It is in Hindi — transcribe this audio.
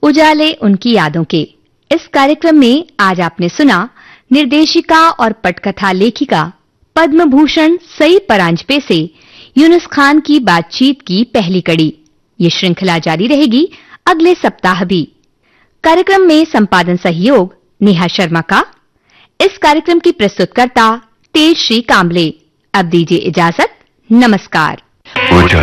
उजाले उनकी यादों के। इस कार्यक्रम में आज आपने सुना निर्देशिका और पटकथा लेखिका पद्म भूषण सई परांजपे से यूनुस खान की बातचीत की पहली कड़ी। ये श्रृंखला जारी रहेगी अगले सप्ताह भी। कार्यक्रम में संपादन सहयोग नेहा शर्मा का। इस कार्यक्रम की प्रस्तुतकर्ता तेजश्री कांबले। अब दीजिए इजाजत। नमस्कार।